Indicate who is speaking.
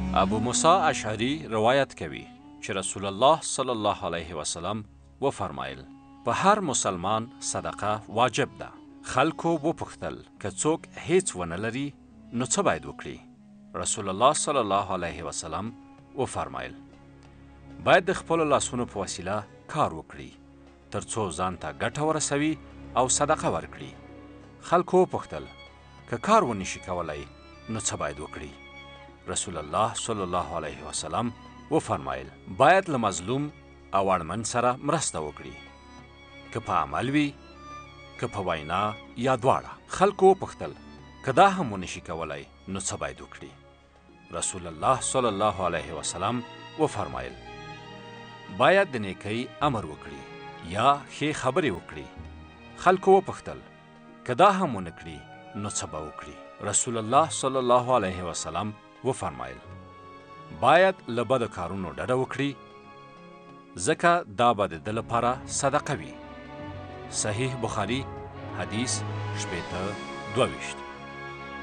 Speaker 1: ابو موسی اشعری روایت کوي چې رسول الله صلی الله علیه وسلم و فرمایل په هر مسلمان صدقه واجب ده. خلکو وپوښتل که څوک هیڅ ونه لري نو څه باید وکړي؟ رسول الله صلی الله علیه وسلم و فرمایل باید د خپل لاسونو په وسیله کار وکړي تر څو ځان ته ګټه ورسوي او صدقه ورکړي. خلکو وپوښتل که کار ونشي کولای نو څه باید وکړي؟ رسول الله صلی الله علیه وسلم و فرمایل باید له مظلوم او اړمن سره مرسته وکړي، که په عمل وي که په وینا یا دواړه. خلکو وپوښتل که دا هم ونشي کولای نو څه باید وکړي؟ رسول الله صلی الله علیه وسلم و فرمایل باید د نیکۍ امر وکړي یا ښې خبرې وکړي. خلکو وپوښتل که دا هم ونه کړي نو څه به وکړي؟ رسول الله صلی الله علیه وسلم و فرمایل باید له بدو کارونو ډډه وکړي ځکه دا به د ده لپاره صدقه وي. صحیح بخاري حدیث 22